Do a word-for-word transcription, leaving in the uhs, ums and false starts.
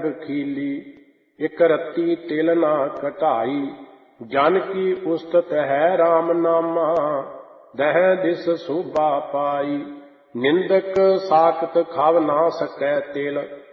खीली, इक रत्ती तिल ना कटाई। जन की उस्तत है राम नामा, दह दिस शोभा पाई। निंदक साकत खाव ना सकै तिल,